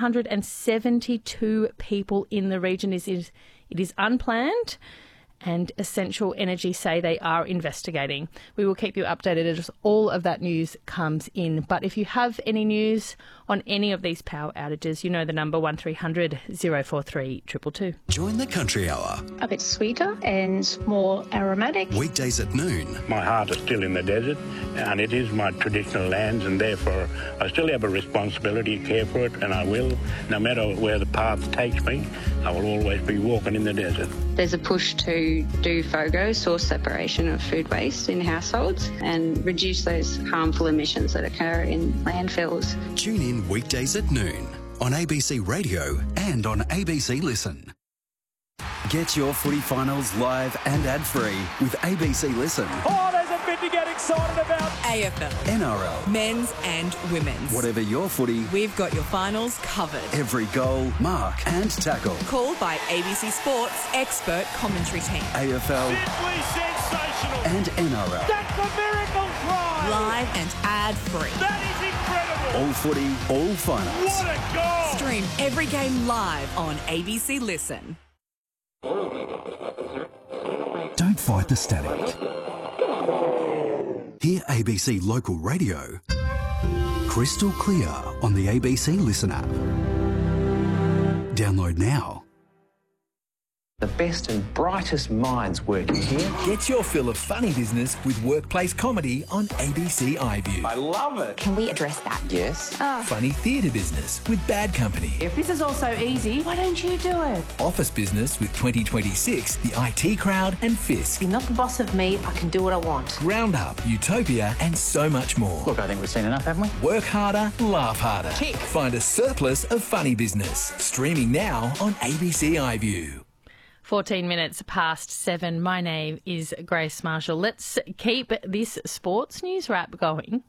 272 people in the region. It is unplanned, and Essential Energy say they are investigating. We will keep you updated as all of that news comes in. But if you have any news on any of these power outages, you know the number 1300 043 222. Join the Country Hour. A bit sweeter and more aromatic. Weekdays at noon. My heart is still in the desert, and it is my traditional lands, and therefore I still have a responsibility to care for it, and I will. No matter where the path takes me, I will always be walking in the desert. There's a push to do FOGO, source separation of food waste in households, and reduce those harmful emissions that occur in landfills. Tune in weekdays at noon on ABC Radio and on ABC Listen. Get your footy finals live and ad-free with ABC Listen. Oh, there's a bit to get excited about. AFL, NRL, men's and women's. whatever your footy, We've got your finals covered. every goal, mark and tackle. Called by ABC Sports expert commentary team. AFL Simply sensational. and NRL. That's a miracle try. Live and ad-free. That is incredible. All footy, all finals. What a goal. Stream every game live on ABC Listen. Don't fight the static. Hear ABC Local Radio crystal clear on the ABC Listen app. Download now. The best and brightest minds working here. Get your fill of funny business with workplace comedy on ABC iView. I love it. Can we address that? Yes. Funny theatre business with Bad Company. If this is all so easy, why don't you do it? Office business with 2026, the IT Crowd and Fisk. You're not the boss of me, I can do what I want. Round Up, Utopia and so much more. Look, I think we've seen enough, haven't we? Work harder, laugh harder. Tick. Find a surplus of funny business. Streaming now on ABC iView. 14 minutes past 7. My name is Grace Marshall. Let's keep this sports news wrap going.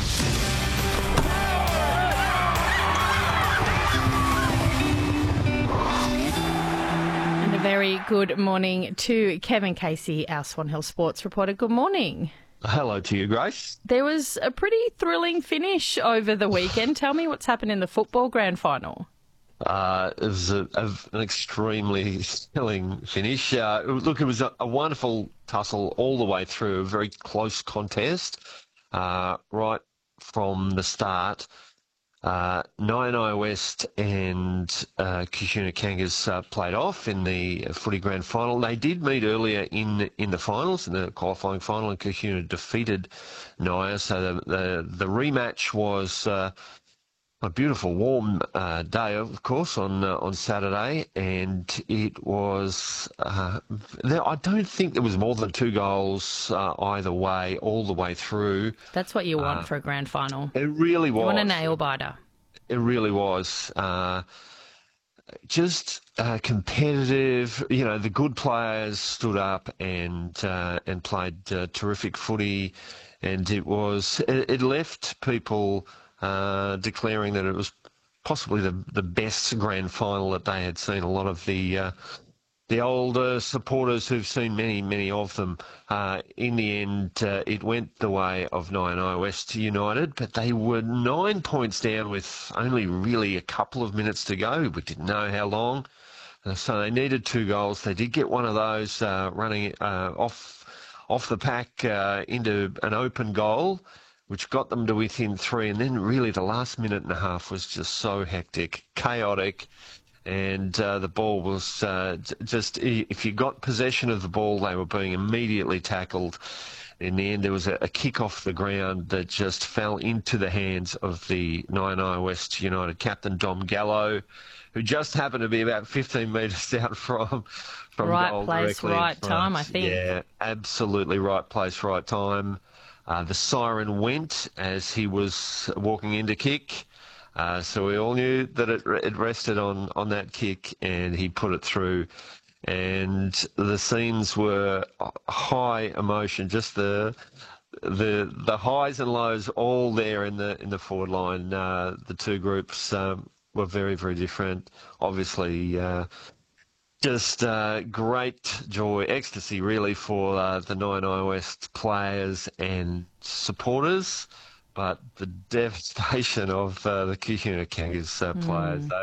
And a very good morning to Kevin Casey, our Swan Hill sports reporter. Good morning. Hello to you, Grace. There was a pretty thrilling finish over the weekend. Tell me what's happened in the football grand final. It was an extremely thrilling finish. Look, it was a wonderful tussle all the way through, a very close contest right from the start. Naini West and Kishuna Kangas played off in the footy grand final. They did meet earlier in the finals, in the qualifying final, and Kishuna defeated Naya. So the rematch was a beautiful warm day, of course, on Saturday, and it was. I don't think there was more than 2 goals either way, all the way through. That's what you want for a grand final. It really was. You want a nail biter. It really was. Just competitive. You know, the good players stood up and played terrific footy, and it left people declaring that it was possibly the best grand final that they had seen. A lot of the older supporters who've seen many of them, in the end, it went the way of Naini West United, but they were 9 points down with only really a couple of minutes to go. We didn't know how long, so they needed 2 goals. They did get one of those running off the pack into an open goal, which got them to within 3, and then really the last minute and a half was just so hectic, chaotic, and the ball was just, if you got possession of the ball, they were being immediately tackled. In the end, there was a kick off the ground that just fell into the hands of the Naini West United captain, Dom Gallo, who just happened to be about 15 metres out from right goal, place, directly right time, I think. Yeah, absolutely right place, right time. The siren went as he was walking in to kick, so we all knew that it rested on that kick, and he put it through. And the scenes were high emotion, just the highs and lows all there in the forward line. The two groups were very, very different. Obviously, just great joy, ecstasy really for the Naini West players and supporters, but the devastation of the Kishuna Kangas players.